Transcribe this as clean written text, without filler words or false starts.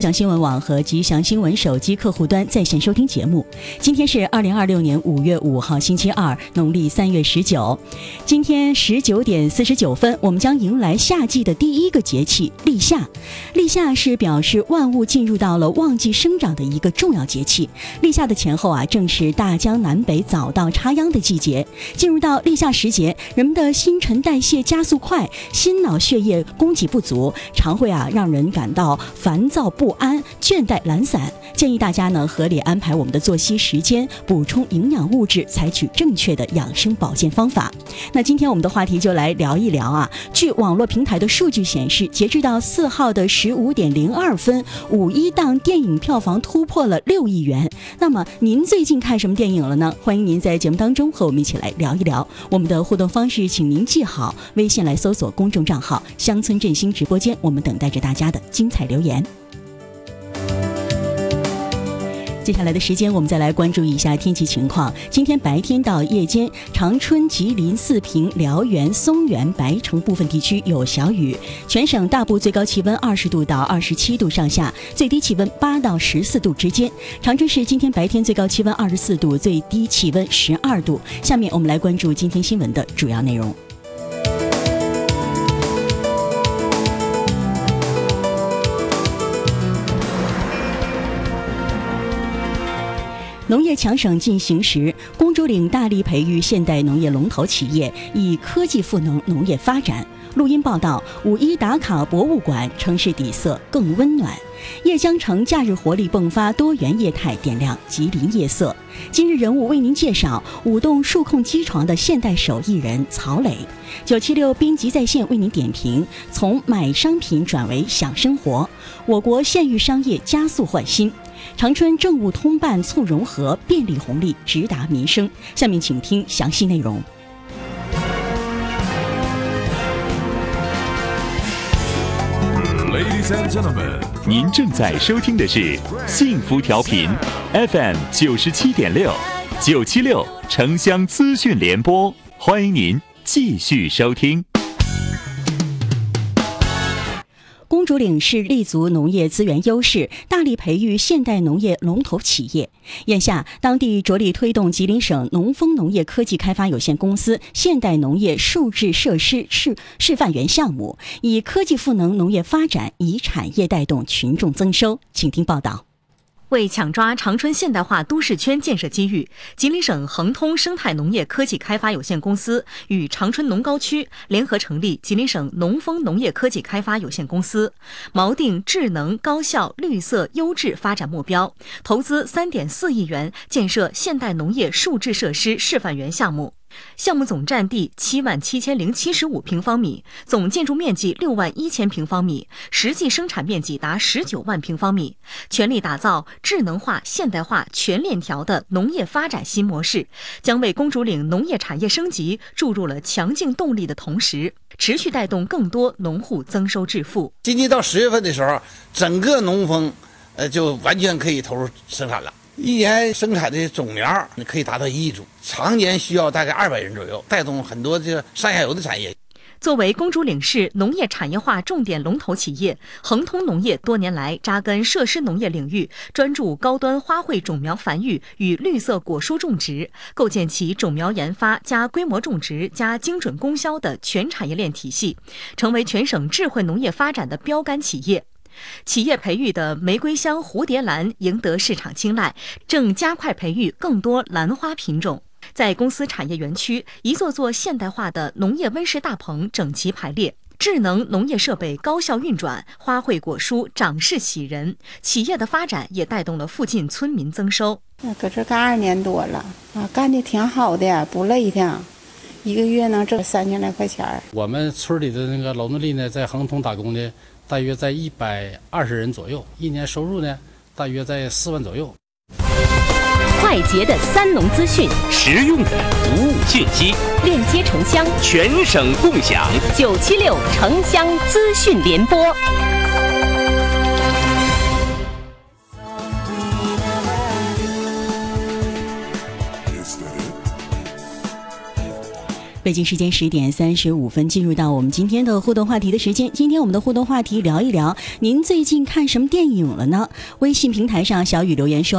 吉祥新闻网和吉祥新闻手机客户端在线收听节目。今天是2026年5月5号星期二，农历3月19。今天19点49分，我们将迎来夏季的第一个节气立夏。立夏是表示万物进入到了旺季生长的一个重要节气。立夏的前后正是大江南北早稻插秧的季节。进入到立夏时节，人们的新陈代谢加速快，心脑血液供给不足，常会让人感到烦躁不安、倦怠懒散。建议大家呢合理安排我们的作息时间，补充营养物质，采取正确的养生保健方法。那今天我们的话题就来聊一聊据网络平台的数据显示，截至到4号的15点02分，5·1档电影票房突破了6亿元。那么您最近看什么电影了呢？欢迎您在节目当中和我们一起来聊一聊。我们的互动方式请您记好，微信来搜索公众账号乡村振兴直播间，我们等待着大家的精彩留言。接下来的时间，我们再来关注一下天气情况。今天白天到夜间，长春、吉林、四平、辽源、松原、白城部分地区有小雨。全省大部最高气温20度到27度上下，最低气温8到14度之间。长春市今天白天最高气温24度，最低气温12度。下面我们来关注今天新闻的主要内容。农业强省进行时，公主岭大力培育现代农业龙头企业，以科技赋能农业发展。录音报道：5·1打卡博物馆，城市底色更温暖。叶江城假日活力迸发，多元业态点亮吉林夜色。今日人物为您介绍舞动数控机床的现代手艺人曹磊。976编辑在线为您点评：从买商品转为享生活，我国县域商业加速焕新。长春政务通办促融合，便利红利直达民生。下面请听详细内容。 Ladies and gentlemen， 您正在收听的是幸福调频 FM 97.6 976城乡资讯联播，欢迎您继续收听。 公主岭市立足农业资源优势，大力培育现代农业龙头企业。眼下，当地着力推动吉林省农丰农业科技开发有限公司现代农业数制设施示范园项目，以科技赋能农业发展，以产业带动群众增收。请听报道。 为抢抓长春现代化都市圈建设机遇，吉林省恒通生态农业科技开发有限公司与长春农高区联合成立吉林省农丰农业科技开发有限公司，锚定智能、高效、绿色、优质发展目标，投资3.4亿元建设现代农业数制设施示范园项目。项目总占地77075平方米，总建筑面积61000平方米，实际生产面积达19万平方米，全力打造智能化、现代化、全链条的农业发展新模式，将为公主岭农业产业升级注入了强劲动力的同时，持续带动更多农户增收致富。 今年到10月份的时候，整个农丰就完全可以投入生产了。一年生产的总苗可以达到1亿株，常年需要大概200人左右，带动很多这个上下游的产业。 作为公主岭市农业产业化重点龙头企业，恒通农业多年来扎根设施农业领域，专注高端花卉种苗繁育与绿色果蔬种植，构建起种苗研发加规模种植加精准供销的全产业链体系，成为全省智慧农业发展的标杆企业。企业培育的玫瑰香蝴蝶兰赢得市场青睐，正加快培育更多兰花品种。在公司产业园区，一座座现代化的农业温室大棚整齐排列，智能农业设备高效运转，花卉果蔬长势喜人。企业的发展也带动了附近村民增收。 搁这干2年多了干得挺好的，不累的，一个月能挣3000来块钱。 我们村里的那个劳动力呢，在恒通打工的大约在120人左右，一年收入呢大约在4万左右。 快捷的3农资讯， 实用的服务信息， 链接城乡， 全省共享。 976城乡资讯联播。 北京时间10点35分，进入到我们今天的互动话题的时间。今天我们的互动话题聊一聊，您最近看什么电影了呢？微信平台上小雨留言说，